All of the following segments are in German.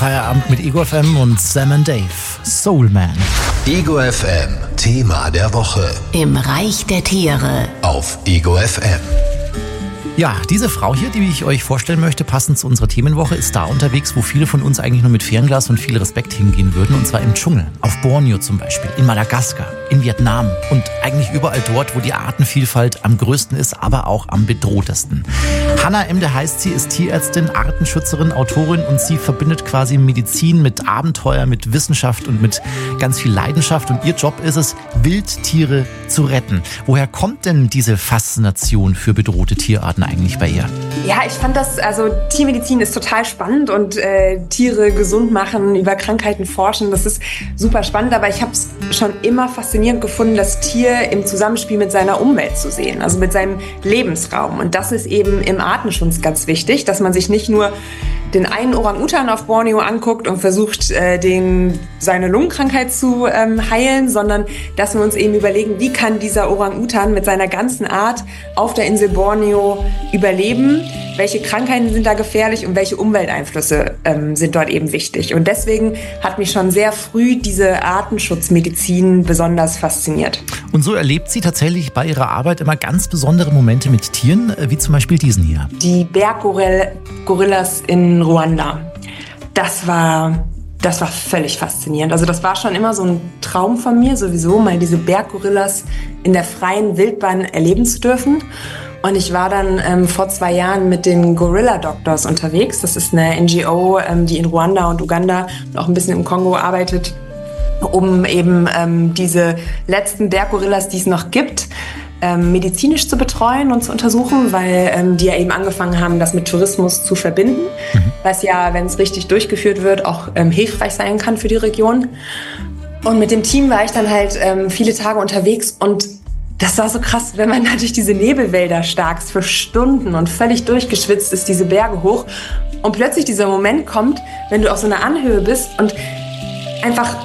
Feierabend mit Ego FM und Sam & Dave. Soul Man. Ego FM, Thema der Woche. Im Reich der Tiere. Auf Ego FM. Ja, diese Frau hier, die ich euch vorstellen möchte, passend zu unserer Themenwoche, ist da unterwegs, wo viele von uns eigentlich nur mit Fernglas und viel Respekt hingehen würden, und zwar im Dschungel. Auf Borneo zum Beispiel, in Madagaskar, in Vietnam und eigentlich überall dort, wo die Artenvielfalt am größten ist, aber auch am bedrohtesten. Hannah Emde heißt sie, ist Tierärztin, Artenschützerin, Autorin, und sie verbindet quasi Medizin mit Abenteuer, mit Wissenschaft und mit ganz viel Leidenschaft, und ihr Job ist es, Wildtiere zu retten. Woher kommt denn diese Faszination für bedrohte Tierarten eigentlich bei ihr? Ja, ich fand Tiermedizin ist total spannend und Tiere gesund machen, über Krankheiten forschen, das ist super spannend, aber ich habe es schon immer faszinierend gefunden, das Tier im Zusammenspiel mit seiner Umwelt zu sehen, also mit seinem Lebensraum, und das ist eben im Artenschutz ganz wichtig, dass man sich nicht nur den einen Orang-Utan auf Borneo anguckt und versucht, seine Lungenkrankheit zu heilen, sondern dass wir uns eben überlegen, wie kann dieser Orang-Utan mit seiner ganzen Art auf der Insel Borneo überleben, welche Krankheiten sind da gefährlich und welche Umwelteinflüsse sind dort eben wichtig. Und deswegen hat mich schon sehr früh diese Artenschutzmedizin besonders fasziniert. Und so erlebt sie tatsächlich bei ihrer Arbeit immer ganz besondere Momente mit Tieren, wie zum Beispiel diesen hier. Die Berggorillas in Ruanda, das war völlig faszinierend. Also das war schon immer so ein Traum von mir, sowieso mal diese Berggorillas in der freien Wildbahn erleben zu dürfen. Und ich war dann vor 2 Jahren mit den Gorilla Doctors unterwegs. Das ist eine NGO, die in Ruanda und Uganda und auch ein bisschen im Kongo arbeitet, um eben diese letzten Berggorillas, die es noch gibt, medizinisch zu betreuen und zu untersuchen, weil die ja eben angefangen haben, das mit Tourismus zu verbinden, was ja, wenn es richtig durchgeführt wird, auch hilfreich sein kann für die Region. Und mit dem Team war ich dann halt viele Tage unterwegs, und das war so krass, wenn man da durch diese Nebelwälder starkst für Stunden und völlig durchgeschwitzt ist, diese Berge hoch, und plötzlich dieser Moment kommt, wenn du auf so einer Anhöhe bist und einfach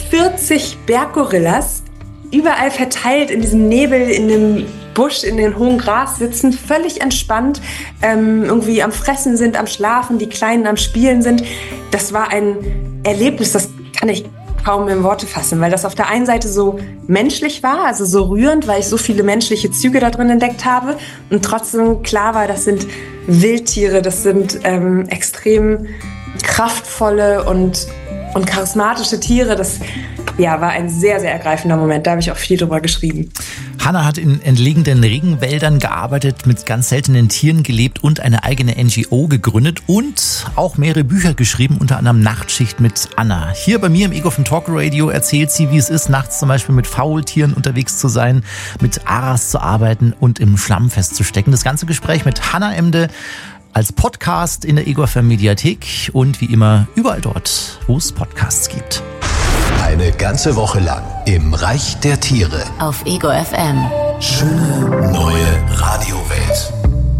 40 Berggorillas überall verteilt in diesem Nebel, in dem Busch, in den hohen Gras sitzen, völlig entspannt, irgendwie am Fressen sind, am Schlafen, die Kleinen am Spielen sind. Das war ein Erlebnis, das kann ich kaum in Worte fassen, weil das auf der einen Seite so menschlich war, also so rührend, weil ich so viele menschliche Züge da drin entdeckt habe, und trotzdem klar war, das sind Wildtiere, das sind extrem kraftvolle und charismatische Tiere. Das war ein sehr, sehr ergreifender Moment. Da habe ich auch viel drüber geschrieben. Hannah hat in entlegenen Regenwäldern gearbeitet, mit ganz seltenen Tieren gelebt und eine eigene NGO gegründet und auch mehrere Bücher geschrieben, unter anderem Nachtschicht mit Anna. Hier bei mir im Ego FM Talk Radio erzählt sie, wie es ist, nachts zum Beispiel mit Faultieren unterwegs zu sein, mit Aras zu arbeiten und im Schlamm festzustecken. Das ganze Gespräch mit Hannah Emde als Podcast in der Ego FM Mediathek und wie immer überall dort, wo es Podcasts gibt. Eine ganze Woche lang im Reich der Tiere. Auf Ego FM. Schöne neue Radiowelt.